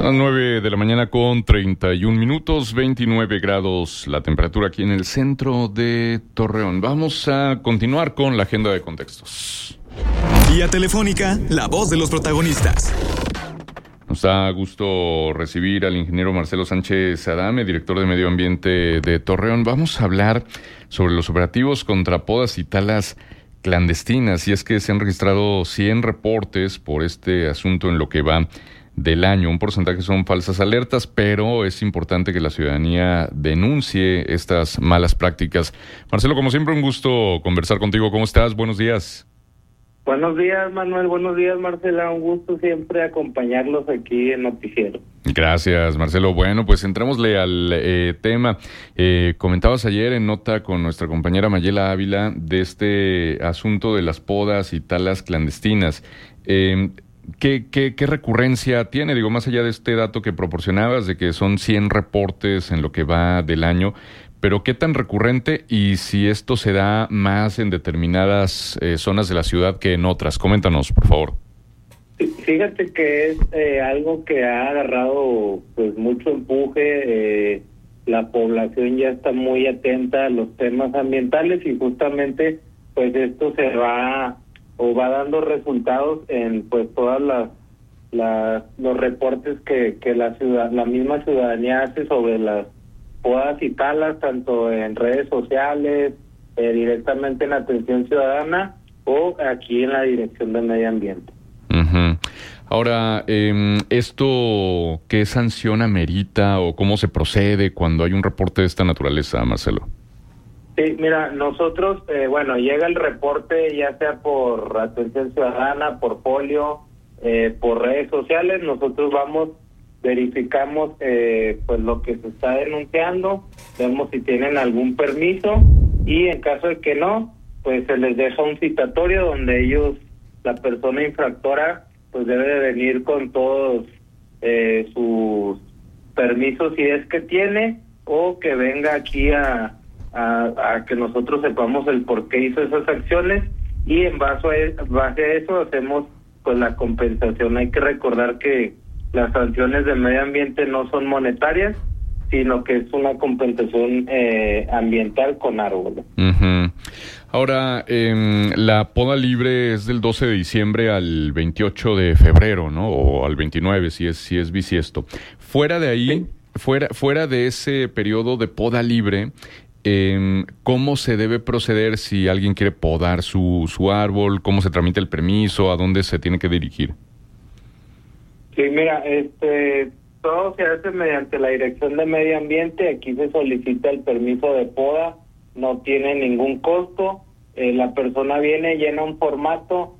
Son las 9 de la mañana con 31 minutos, 29 grados la temperatura aquí en el centro de Torreón. Vamos a continuar con la agenda de contextos. Vía telefónica, la voz de los protagonistas. Nos da gusto recibir al ingeniero Marcelo Sánchez Adame, director de Medio Ambiente de Torreón. Vamos a hablar sobre los operativos contra podas y talas clandestinas, y es que se han registrado 100 reportes por este asunto en lo que va del año. Un porcentaje son falsas alertas, pero es importante que la ciudadanía denuncie estas malas prácticas. Marcelo, como siempre, un gusto conversar contigo. ¿Cómo estás? Buenos días. Buenos días, Manuel. Buenos días, Marcela. Un gusto siempre acompañarlos aquí en Noticiero. Gracias, Marcelo. Bueno, pues entrémosle al tema. Comentabas ayer en nota con nuestra compañera Mayela Ávila de este asunto de las podas y talas clandestinas. ¿Qué recurrencia tiene? Digo, más allá de este dato que proporcionabas de que son 100 reportes en lo que va del año, pero ¿qué tan recurrente y si esto se da más en determinadas zonas de la ciudad que en otras? Coméntanos, por favor. Fíjate que es algo que ha agarrado pues mucho empuje. La población ya está muy atenta a los temas ambientales y justamente pues esto se va dando resultados en pues todas los reportes que la misma ciudadanía hace sobre las podas y talas, tanto en redes sociales, directamente en Atención Ciudadana o aquí en la Dirección de Medio Ambiente. Uh-huh. Ahora, ¿esto qué sanción amerita o cómo se procede cuando hay un reporte de esta naturaleza, Marcelo? Sí, mira, nosotros, llega el reporte ya sea por Atención Ciudadana, por folio, por redes sociales, nosotros vamos, verificamos pues lo que se está denunciando, vemos si tienen algún permiso y en caso de que no, pues se les deja un citatorio donde ellos, la persona infractora, pues debe de venir con todos sus permisos si es que tiene, o que venga aquí a que nosotros sepamos el por qué hizo esas acciones y en base a eso hacemos pues la compensación. Hay que recordar que las sanciones de medio ambiente no son monetarias, sino que es una compensación ambiental con árboles. Uh-huh. Ahora, la poda libre es del 12 de diciembre al 28 de febrero, ¿no? O al 29, si es bisiesto. Fuera de ahí, sí. fuera de ese periodo de poda libre, ¿cómo se debe proceder si alguien quiere podar su árbol? ¿Cómo se tramita el permiso? ¿A dónde se tiene que dirigir? Sí, mira, todo se hace mediante la Dirección de Medio Ambiente. Aquí se solicita el permiso de poda, no tiene ningún costo. La persona viene, llena un formato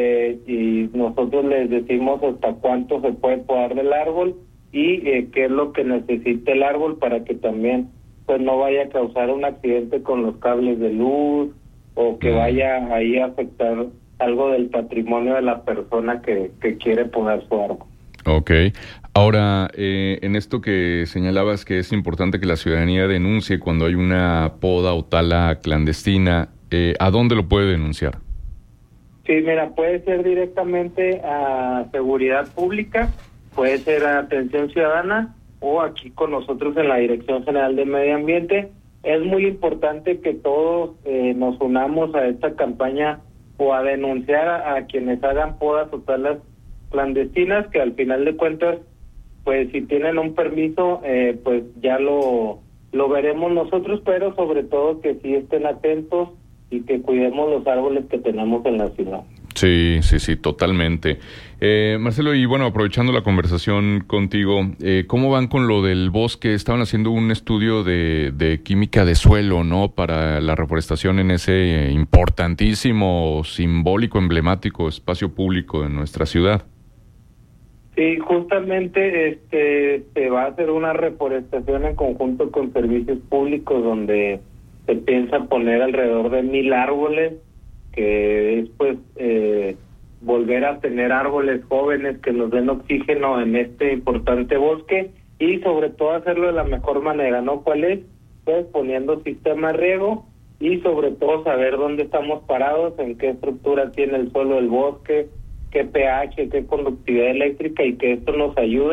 y nosotros les decimos hasta cuánto se puede podar del árbol y qué es lo que necesita el árbol para que también pues no vaya a causar un accidente con los cables de luz o que vaya ahí a afectar algo del patrimonio de la persona que quiere podar su árbol. Ok. Ahora, en esto que señalabas que es importante que la ciudadanía denuncie cuando hay una poda o tala clandestina, ¿a dónde lo puede denunciar? Sí, mira, puede ser directamente a Seguridad Pública, puede ser a Atención Ciudadana o aquí con nosotros en la Dirección General de Medio Ambiente. Es muy importante que todos nos unamos a esta campaña o a denunciar a quienes hagan podas o talas clandestinas, que al final de cuentas, pues si tienen un permiso, pues ya lo veremos nosotros, pero sobre todo que sí estén atentos y que cuidemos los árboles que tenemos en la ciudad. Sí, totalmente. Marcelo, y bueno, aprovechando la conversación contigo, ¿cómo van con lo del bosque? Estaban haciendo un estudio de química de suelo, ¿no? Para la reforestación en ese importantísimo, simbólico, emblemático espacio público de nuestra ciudad. Sí, justamente se va a hacer una reforestación en conjunto con servicios públicos donde se piensa poner alrededor de 1,000 árboles, que es pues volver a tener árboles jóvenes que nos den oxígeno en este importante bosque y sobre todo hacerlo de la mejor manera, ¿no? ¿Cuál es? Pues poniendo sistema de riego y sobre todo saber dónde estamos parados, en qué estructura tiene el suelo del bosque, qué pH, qué conductividad eléctrica y que esto nos ayude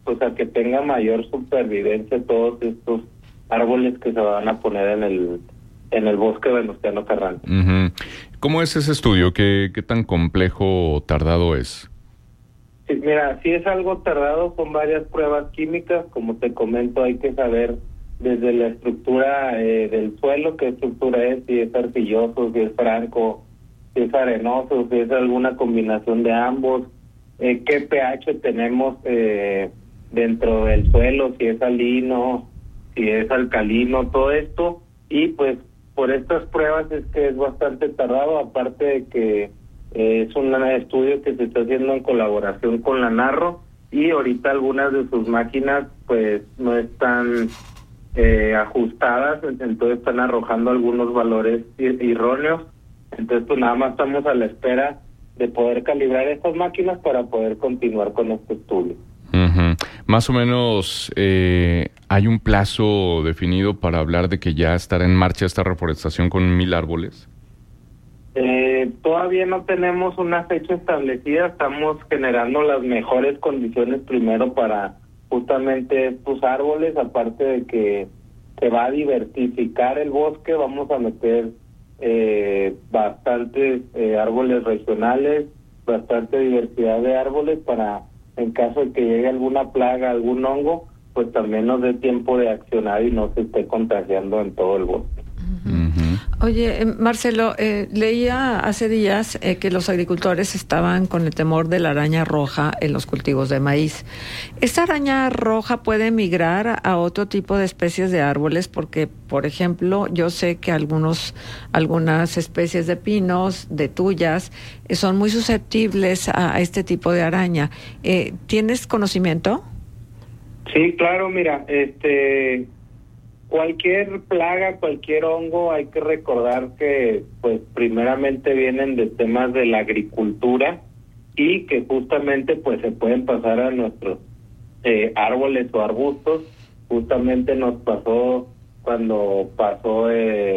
pues a que tenga mayor supervivencia todos estos árboles que se van a poner en el bosque Venustiano Carranza. Uh-huh. ¿Cómo es ese estudio? ¿Qué tan complejo o tardado es? Sí, mira, sí es algo tardado, son varias pruebas químicas, como te comento, hay que saber desde la estructura del suelo, qué estructura es, si es arcilloso, si es franco, si es arenoso, si es alguna combinación de ambos, qué pH tenemos dentro del suelo, si es salino, si es alcalino, todo esto, y pues por estas pruebas es que es bastante tardado, aparte de que es un estudio que se está haciendo en colaboración con la Narro, y ahorita algunas de sus máquinas pues no están ajustadas, entonces están arrojando algunos valores erróneos, entonces pues nada más estamos a la espera de poder calibrar estas máquinas para poder continuar con este estudio. Uh-huh. Más o menos hay un plazo definido para hablar de que ya estará en marcha esta reforestación con 1,000 árboles. Todavía no tenemos una fecha establecida, estamos generando las mejores condiciones primero para justamente estos árboles, aparte de que se va a diversificar el bosque, vamos a meter bastantes árboles regionales, bastante diversidad de árboles para, en caso de que llegue alguna plaga, algún hongo, pues también nos dé tiempo de accionar y no se esté contagiando en todo el bosque. Oye, Marcelo, leía hace días que los agricultores estaban con el temor de la araña roja en los cultivos de maíz. ¿Esta araña roja puede migrar a otro tipo de especies de árboles? Porque, por ejemplo, yo sé que algunas especies de pinos, de tuyas, son muy susceptibles a este tipo de araña. ¿Tienes conocimiento? Sí, claro, mira, cualquier plaga, cualquier hongo, hay que recordar que pues primeramente vienen de temas de la agricultura y que justamente pues se pueden pasar a nuestros árboles o arbustos. Justamente nos pasó cuando pasó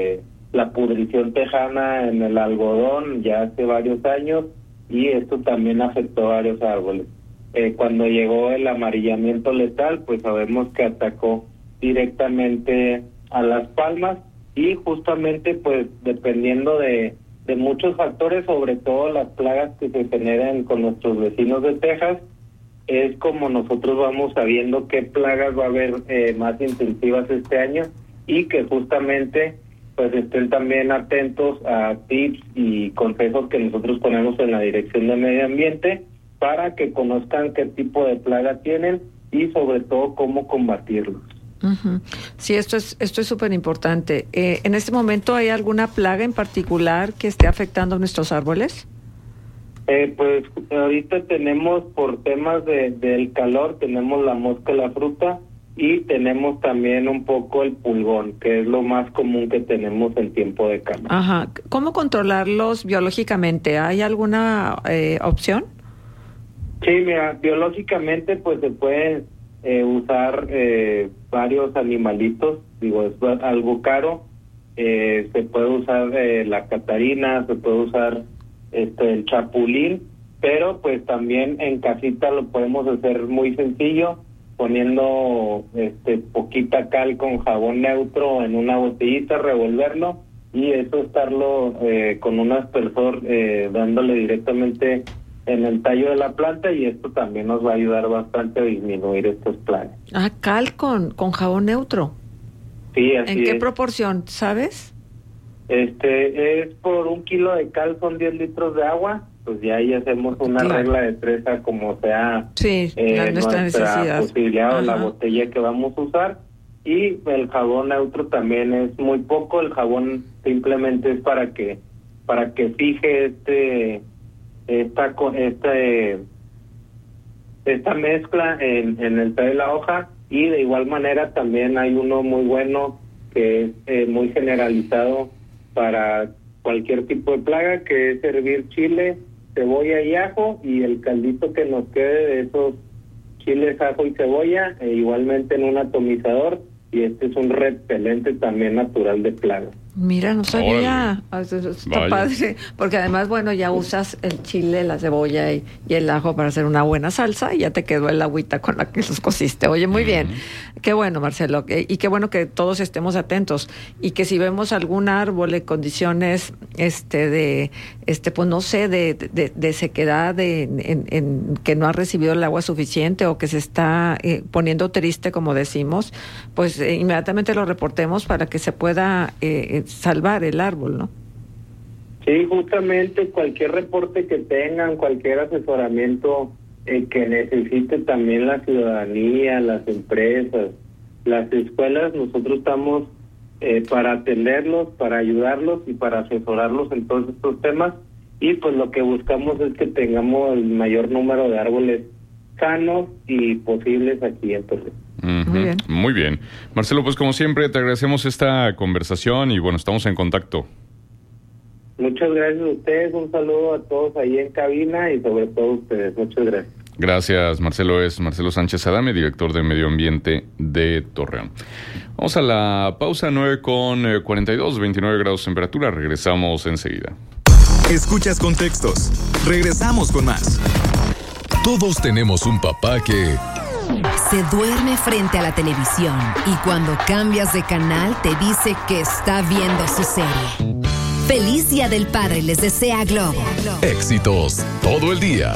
la pudrición tejana en el algodón ya hace varios años, y esto también afectó a varios árboles. Cuando llegó el amarillamiento letal, pues sabemos que atacó directamente a las palmas, y justamente pues dependiendo de muchos factores, sobre todo las plagas que se generan con nuestros vecinos de Texas, es como nosotros vamos sabiendo qué plagas va a haber más intensivas este año, y que justamente pues estén también atentos a tips y consejos que nosotros ponemos en la Dirección de Medio Ambiente para que conozcan qué tipo de plaga tienen y sobre todo cómo combatirlos. Uh-huh. Sí, esto es súper importante. ¿En este momento hay alguna plaga en particular que esté afectando a nuestros árboles? Pues ahorita tenemos, por temas del calor, tenemos la mosca de la fruta, y tenemos también un poco el pulgón, que es lo más común que tenemos en tiempo de calor. Ajá. ¿Cómo controlarlos biológicamente? ¿Hay alguna opción? Sí, mira, biológicamente pues se pueden usar varios animalitos, digo, es algo caro, se puede usar la catarina, se puede usar el chapulín, pero pues también en casita lo podemos hacer muy sencillo, poniendo poquita cal con jabón neutro en una botellita, revolverlo, y eso estarlo con un aspersor dándole directamente en el tallo de la planta, y esto también nos va a ayudar bastante a disminuir estos plagas. Ah, cal con jabón neutro. Sí, así ¿En qué es. proporción, sabes? Es por 1 kilo de cal son 10 litros de agua, pues ya ahí hacemos una regla de 3 a como sea nuestra necesidad, posibilidad o la botella que vamos a usar. Y el jabón neutro también es muy poco, el jabón simplemente es para que fije esta mezcla en el tallo de la hoja. Y de igual manera también hay uno muy bueno que es muy generalizado para cualquier tipo de plaga, que es hervir chile, cebolla y ajo, y el caldito que nos quede de esos chiles, ajo y cebolla, igualmente en un atomizador, y este es un repelente también natural de plagas. Mira, no sabía. Está padre. Porque además, bueno, ya usas el chile, la cebolla y el ajo para hacer una buena salsa y ya te quedó el agüita con la que los cociste. Oye, muy bien. Qué bueno, Marcelo. Y qué bueno que todos estemos atentos. Y que si vemos algún árbol en condiciones pues no sé, de sequedad, que no ha recibido el agua suficiente o que se está poniendo triste, como decimos, pues inmediatamente lo reportemos para que se pueda salvar el árbol, ¿no? Sí, justamente cualquier reporte que tengan, cualquier asesoramiento que necesite también la ciudadanía, las empresas, las escuelas, nosotros estamos para atenderlos, para ayudarlos y para asesorarlos en todos estos temas, y pues lo que buscamos es que tengamos el mayor número de árboles sanos y posibles aquí en Torreón. Muy bien. Marcelo, pues como siempre te agradecemos esta conversación y bueno, estamos en contacto. Muchas gracias a ustedes, un saludo a todos ahí en cabina y sobre todo a ustedes. Muchas gracias. Gracias, Marcelo. Es Marcelo Sánchez Adame, director de Medio Ambiente de Torreón. Vamos a la pausa, 9:42, 29 grados de temperatura. Regresamos enseguida. Escuchas Contextos. Regresamos con más. Todos tenemos un papá que se duerme frente a la televisión y cuando cambias de canal te dice que está viendo su serie. Feliz Día del Padre les desea Globo. Éxitos todo el día.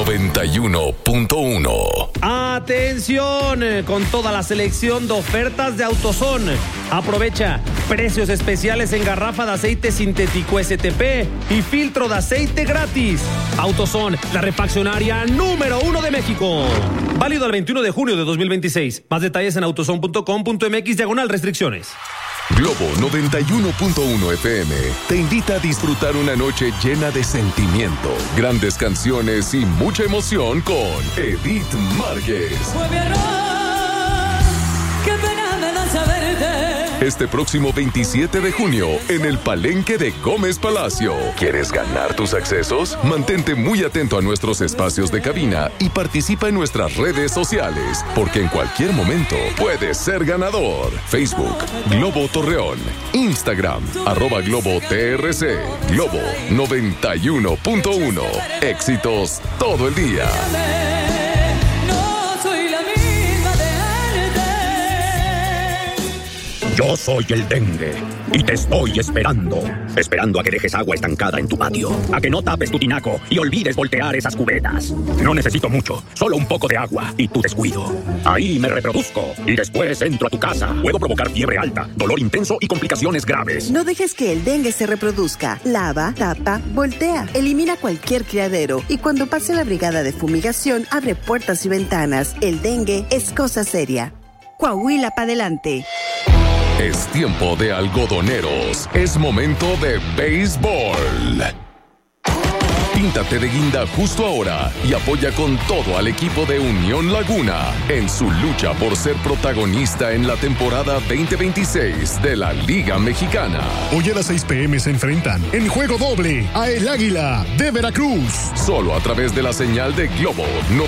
91.1. Atención con toda la selección de ofertas de AutoZone. Aprovecha precios especiales en garrafa de aceite sintético STP y filtro de aceite gratis. AutoZone, la refaccionaria número 1 de México. Válido al 21 de junio de 2026. Más detalles en autozone.com.mx/restricciones. Globo 91.1 FM te invita a disfrutar una noche llena de sentimiento, grandes canciones y mucha emoción con Edith Márquez. Fue mi error, qué pena me da saberte. Este próximo 27 de junio en el Palenque de Gómez Palacio. ¿Quieres ganar tus accesos? Mantente muy atento a nuestros espacios de cabina y participa en nuestras redes sociales, porque en cualquier momento puedes ser ganador. Facebook, Globo Torreón. Instagram, @GloboTRC. Globo 91.1. Éxitos todo el día. Yo soy el dengue y te estoy esperando. Esperando a que dejes agua estancada en tu patio, a que no tapes tu tinaco y olvides voltear esas cubetas. No necesito mucho, solo un poco de agua y tu descuido. Ahí me reproduzco y después entro a tu casa. Puedo provocar fiebre alta, dolor intenso y complicaciones graves. No dejes que el dengue se reproduzca. Lava, tapa, voltea. Elimina cualquier criadero y cuando pase la brigada de fumigación, abre puertas y ventanas. El dengue es cosa seria. Coahuila pa' adelante. Es tiempo de algodoneros. Es momento de béisbol. Píntate de guinda justo ahora y apoya con todo al equipo de Unión Laguna en su lucha por ser protagonista en la temporada 2026 de la Liga Mexicana. Hoy a las 6 p.m. se enfrentan en juego doble a El Águila de Veracruz. Solo a través de la señal de Globo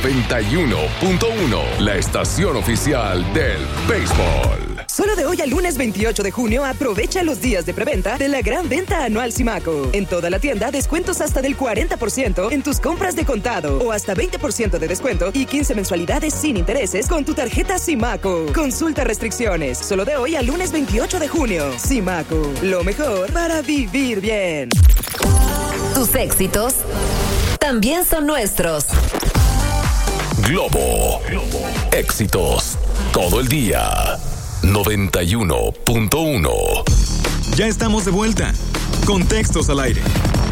91.1, la estación oficial del béisbol. Solo de hoy al lunes 28 de junio aprovecha los días de preventa de la gran venta anual Simaco. En toda la tienda descuentos hasta del 40% en tus compras de contado o hasta 20% de descuento y 15 mensualidades sin intereses con tu tarjeta Simaco. Consulta restricciones. Solo de hoy al lunes 28 de junio. Simaco, lo mejor para vivir bien. Tus éxitos también son nuestros. Globo. Éxitos todo el día. 91.1. Ya estamos de vuelta. Contextos al aire.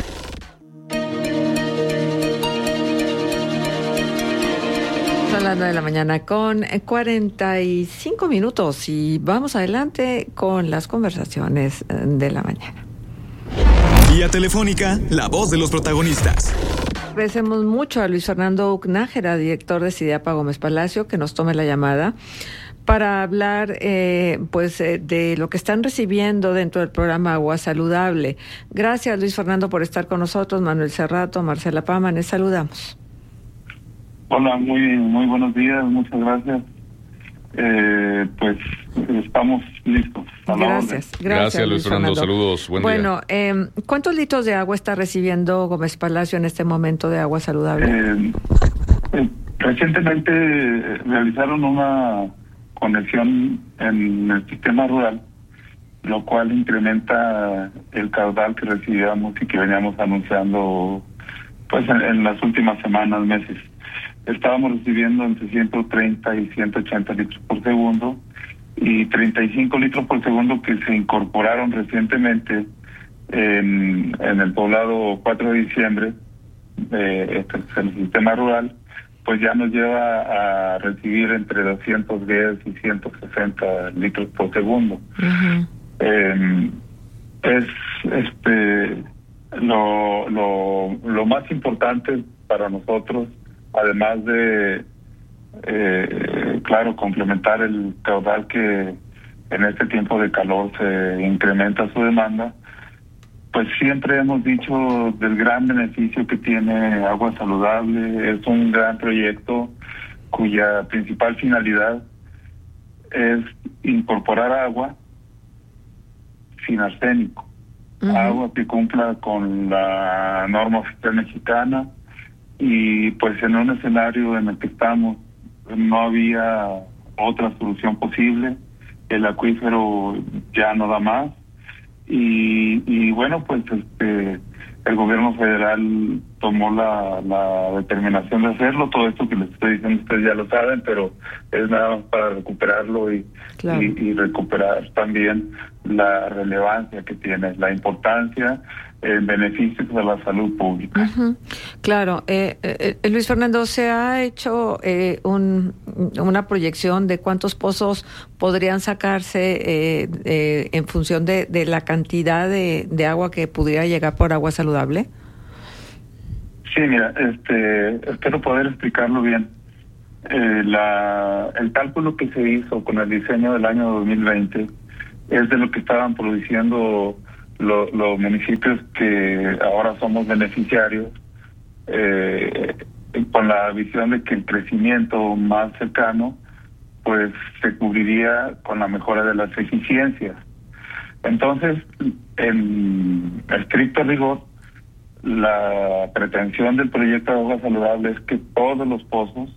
Son las 9 de la mañana con 45 minutos y vamos adelante con las conversaciones de la mañana. Vía telefónica, la voz de los protagonistas. Agradecemos mucho a Luis Fernando Ucnájera, director de CIDEAPA Gómez Palacio, que nos tome la llamada para hablar de lo que están recibiendo dentro del programa Agua Saludable. Gracias, Luis Fernando, por estar con nosotros. Manuel Cerrato, Marcela Pama, les saludamos. Hola, muy buenos días, muchas gracias. pues estamos listos. Gracias, Luis Fernando. Saludos, buen día. ¿Cuántos litros de agua está recibiendo Gómez Palacio en este momento de agua saludable? Recientemente realizaron una conexión en el sistema rural, lo cual incrementa el caudal que recibíamos y que veníamos anunciando pues en las últimas semanas, meses. Estábamos recibiendo entre 130 y 180 litros por segundo y 35 litros por segundo que se incorporaron recientemente en el poblado 4 de diciembre, en el sistema rural, pues ya nos lleva a recibir entre 210 y 160 litros por segundo. Uh-huh. Es lo más importante para nosotros, además de claro, complementar el caudal que en este tiempo de calor se incrementa su demanda, pues siempre hemos dicho del gran beneficio que tiene Agua Saludable. Es un gran proyecto cuya principal finalidad es incorporar agua sin arsénico. Uh-huh. Agua que cumpla con la norma oficial mexicana, y pues en un escenario en el que estamos no había otra solución posible. El acuífero ya no da más y bueno, pues el gobierno federal tomó la determinación de hacerlo. Todo esto que les estoy diciendo ustedes ya lo saben, pero es nada más para recuperarlo y recuperar también la relevancia que tiene, la importancia en beneficios a la salud pública. Uh-huh. Claro. Luis Fernando, ¿se ha hecho una proyección de cuántos pozos podrían sacarse en función de la cantidad de agua que pudiera llegar por Agua Saludable? Sí, mira, espero poder explicarlo bien. El cálculo que se hizo con el diseño del año 2020 es de lo que estaban produciendo los municipios que ahora somos beneficiarios, con la visión de que el crecimiento más cercano pues se cubriría con la mejora de las eficiencias. Entonces, en estricto rigor, la pretensión del proyecto de Agua Saludable es que todos los pozos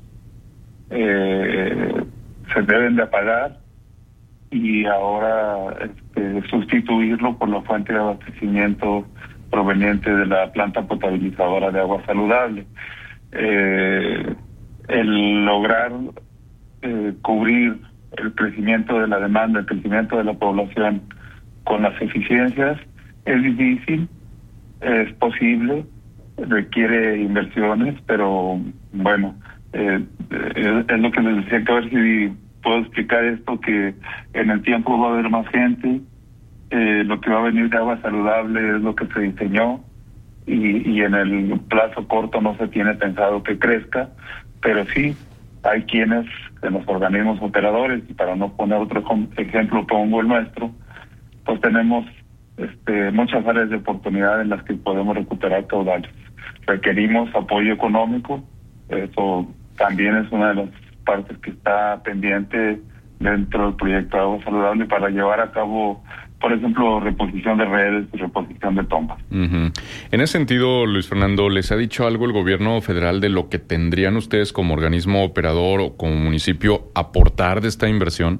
se deben de apagar y ahora sustituirlo por la fuente de abastecimiento proveniente de la planta potabilizadora de Agua Saludable. El lograr cubrir el crecimiento de la demanda, el crecimiento de la población con las eficiencias es difícil, es posible, requiere inversiones, pero bueno, es lo que les decía, que a ver si puedo explicar esto, que en el tiempo va a haber más gente, lo que va a venir de Agua Saludable es lo que se diseñó y en el plazo corto no se tiene pensado que crezca, pero sí hay quienes en los organismos operadores, y para no poner otro ejemplo pongo el nuestro, pues tenemos muchas áreas de oportunidad en las que podemos recuperar caudales. Requerimos apoyo económico, eso también es una de las partes que está pendiente dentro del proyecto de Agua Saludable para llevar a cabo, por ejemplo, reposición de redes y reposición de tombas. Uh-huh. En ese sentido, Luis Fernando, ¿les ha dicho algo el gobierno federal de lo que tendrían ustedes como organismo operador o como municipio aportar de esta inversión?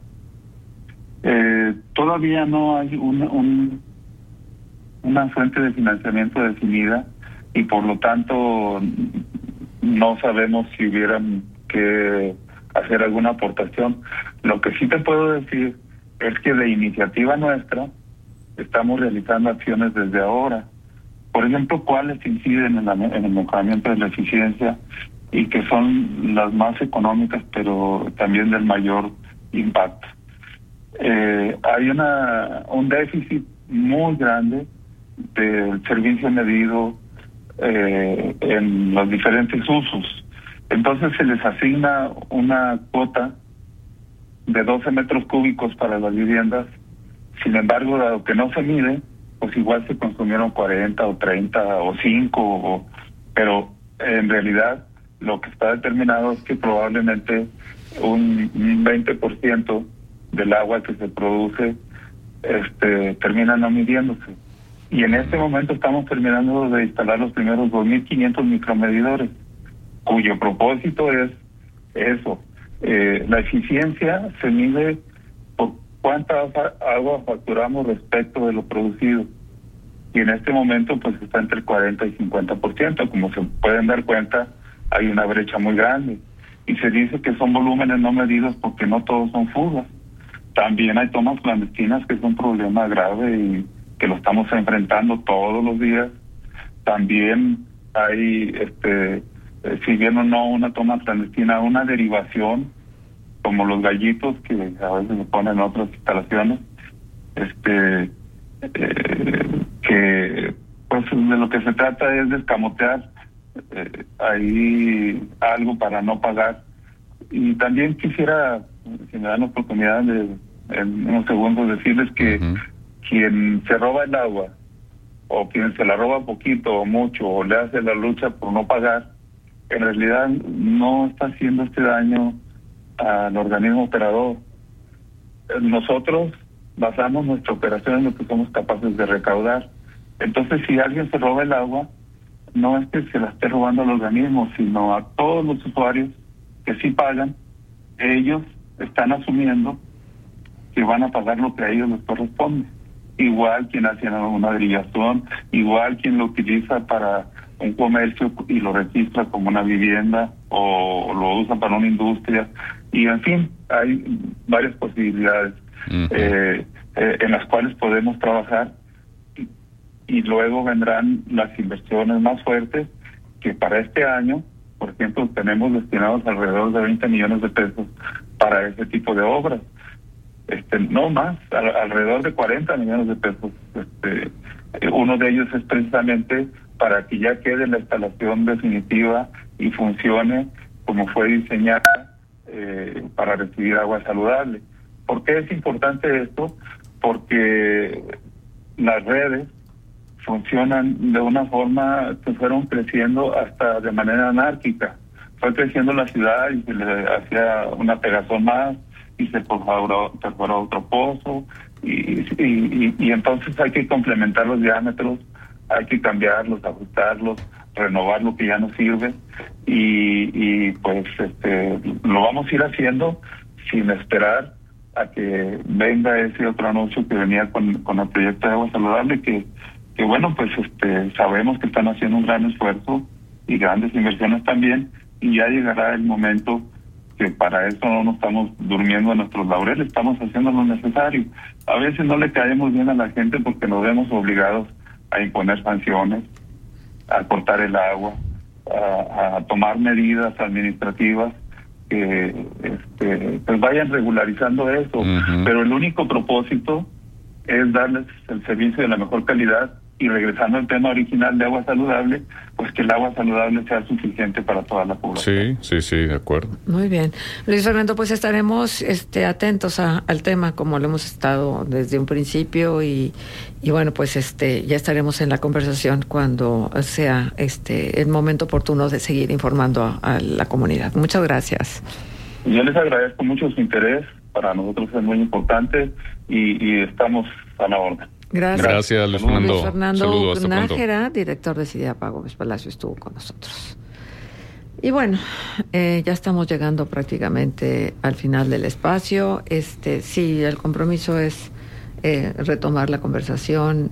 Todavía no hay una fuente de financiamiento definida y por lo tanto no sabemos si hubieran que hacer alguna aportación. Lo que sí te puedo decir es que de iniciativa nuestra estamos realizando acciones desde ahora. Por ejemplo, cuáles inciden en el mejoramiento de la eficiencia y que son las más económicas, pero también del mayor impacto. Hay un déficit muy grande del servicio medido en los diferentes usos. Entonces se les asigna una cuota de 12 metros cúbicos para las viviendas. Sin embargo, dado que no se mide, pues igual se consumieron 40 o 30 o 5, pero en realidad lo que está determinado es que probablemente un 20% del agua que se produce termina no midiéndose. Y en este momento estamos terminando de instalar los primeros 2.500 micromedidores, cuyo propósito es eso. La eficiencia se mide por cuánta agua facturamos respecto de lo producido. Y en este momento pues está entre el 40 y 50%. Como se pueden dar cuenta, hay una brecha muy grande. Y se dice que son volúmenes no medidos porque no todos son fugas. También hay tomas clandestinas, que es un problema grave y que lo estamos enfrentando todos los días. También hay, si bien o no una toma clandestina, una derivación, como los gallitos que a veces se ponen en otras instalaciones, que pues de lo que se trata es de escamotear ahí algo para no pagar. Y también quisiera, si me dan la oportunidad de en unos segundos decirles que quien se roba el agua, o quien se la roba poquito o mucho, o le hace la lucha por no pagar, en realidad no está haciendo este daño al organismo operador. Nosotros basamos nuestra operación en lo que somos capaces de recaudar. Entonces, si alguien se roba el agua, no es que se la esté robando al organismo, sino a todos los usuarios que sí pagan. Ellos están asumiendo que van a pagar lo que a ellos les corresponde. Igual quien hace una derivación, igual quien lo utiliza para un comercio y lo registra como una vivienda, o lo usa para una industria, y en fin, hay varias posibilidades en las cuales podemos trabajar, y luego vendrán las inversiones más fuertes, que para este año, por ejemplo, tenemos destinados alrededor de 20 millones de pesos para ese tipo de obras. No más, alrededor de 40 millones de pesos. Uno de ellos es precisamente para que ya quede la instalación definitiva y funcione como fue diseñada para recibir agua saludable. ¿Por qué es importante esto? Porque las redes funcionan de una forma que fueron creciendo hasta de manera anárquica. Fue creciendo la ciudad y se le hacía una pegazón más, y se perforó otro pozo, y entonces hay que complementar los diámetros, hay que cambiarlos, ajustarlos, renovar lo que ya no sirve, y pues lo vamos a ir haciendo sin esperar a que venga ese otro anuncio que venía con el proyecto de agua saludable, que bueno, pues sabemos que están haciendo un gran esfuerzo y grandes inversiones también, y ya llegará el momento que para eso no nos estamos durmiendo en nuestros laureles, estamos haciendo lo necesario. A veces no le caemos bien a la gente porque nos vemos obligados a imponer sanciones, a cortar el agua, a tomar medidas administrativas que pues vayan regularizando eso. Pero el único propósito es darles el servicio de la mejor calidad, y regresando al tema original de agua saludable, pues que el agua saludable sea suficiente para toda la población. Sí, de acuerdo. Muy bien. Luis Fernando, pues estaremos atentos al tema, como lo hemos estado desde un principio, y bueno, pues ya estaremos en la conversación cuando sea el momento oportuno de seguir informando a la comunidad. Muchas gracias. Yo les agradezco mucho su interés, para nosotros es muy importante, y estamos a la orden. Gracias, Luis Fernando. Luis Fernando Saludos, Nájera, director de CIDEAPA Gómez Palacio, estuvo con nosotros. Y bueno, ya estamos llegando prácticamente al final del espacio. Sí, el compromiso es retomar la conversación,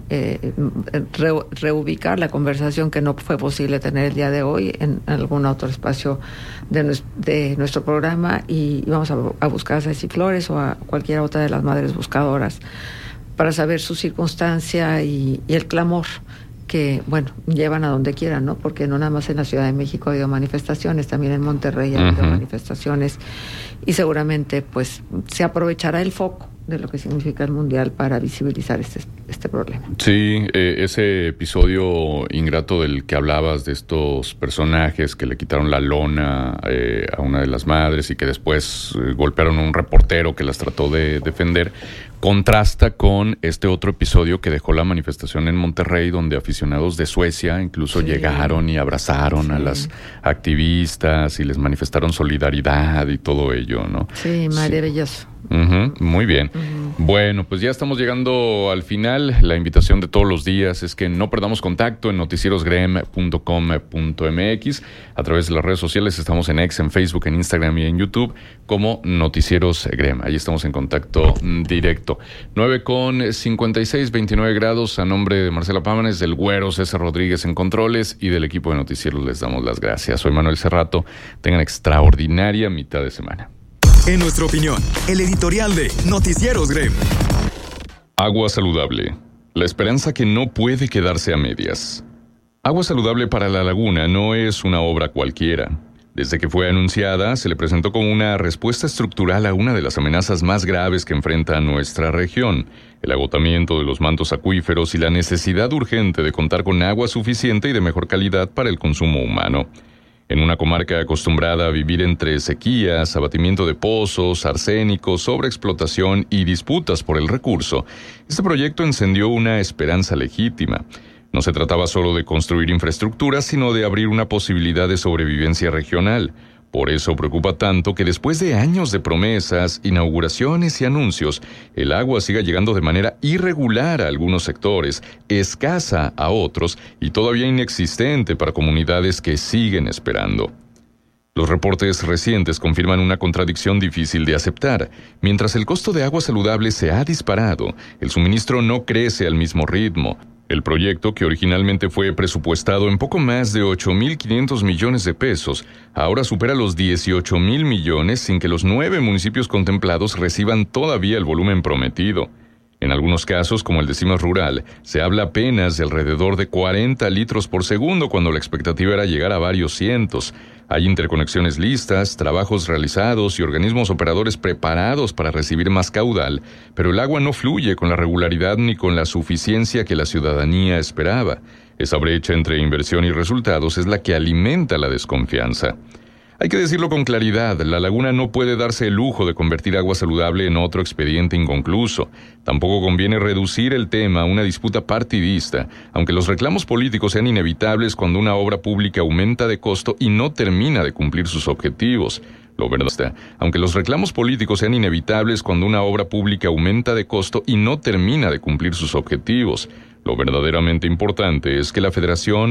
reubicar la conversación que no fue posible tener el día de hoy en algún otro espacio de nuestro programa, y vamos a buscar a Ceci Flores o a cualquier otra de las madres buscadoras para saber su circunstancia y el clamor que, bueno, llevan a donde quieran, ¿no? Porque no nada más en la Ciudad de México ha habido manifestaciones, también en Monterrey ha habido manifestaciones, y seguramente pues se aprovechará el foco de lo que significa el Mundial para visibilizar este este problema. Sí, ese episodio ingrato del que hablabas, de estos personajes que le quitaron la lona a una de las madres y que después golpearon a un reportero que las trató de defender, contrasta con este otro episodio que dejó la manifestación en Monterrey, donde aficionados de Suecia incluso llegaron y abrazaron a las activistas y les manifestaron solidaridad y todo ello, ¿no? Sí, maravilloso. Muy bien. Bueno, pues ya estamos llegando al final. La invitación de todos los días es que no perdamos contacto en noticierosgrem.com.mx. A través de las redes sociales estamos en X, en Facebook, en Instagram y en YouTube como Noticieros Grem. Ahí estamos en contacto directo. 9:56, 29 grados. A nombre de Marcela Pámanes, del Güero César Rodríguez en controles y del equipo de Noticieros les damos las gracias. Soy Manuel Cerrato. Tengan extraordinaria mitad de semana. En nuestra opinión, el editorial de Noticieros Grem. Agua saludable. La esperanza que no puede quedarse a medias. Agua saludable para la laguna no es una obra cualquiera. Desde que fue anunciada, se le presentó como una respuesta estructural a una de las amenazas más graves que enfrenta nuestra región: el agotamiento de los mantos acuíferos y la necesidad urgente de contar con agua suficiente y de mejor calidad para el consumo humano. En una comarca acostumbrada a vivir entre sequías, abatimiento de pozos, arsénico, sobreexplotación y disputas por el recurso, este proyecto encendió una esperanza legítima. No se trataba solo de construir infraestructura, sino de abrir una posibilidad de sobrevivencia regional. Por eso preocupa tanto que después de años de promesas, inauguraciones y anuncios, el agua siga llegando de manera irregular a algunos sectores, escasa a otros y todavía inexistente para comunidades que siguen esperando. Los reportes recientes confirman una contradicción difícil de aceptar. Mientras el costo de agua saludable se ha disparado, el suministro no crece al mismo ritmo. El proyecto, que originalmente fue presupuestado en poco más de 8.500 millones de pesos, ahora supera los 18.000 millones sin que los 9 municipios contemplados reciban todavía el volumen prometido. En algunos casos, como el de Cimas Rural, se habla apenas de alrededor de 40 litros por segundo cuando la expectativa era llegar a varios cientos. Hay interconexiones listas, trabajos realizados y organismos operadores preparados para recibir más caudal, pero el agua no fluye con la regularidad ni con la suficiencia que la ciudadanía esperaba. Esa brecha entre inversión y resultados es la que alimenta la desconfianza. Hay que decirlo con claridad, la laguna no puede darse el lujo de convertir agua saludable en otro expediente inconcluso. Tampoco conviene reducir el tema a una disputa partidista, aunque los reclamos políticos sean inevitables cuando una obra pública aumenta de costo y no termina de cumplir sus objetivos. Aunque los reclamos políticos sean inevitables cuando una obra pública aumenta de costo y no termina de cumplir sus objetivos. Lo verdaderamente importante es que la Federación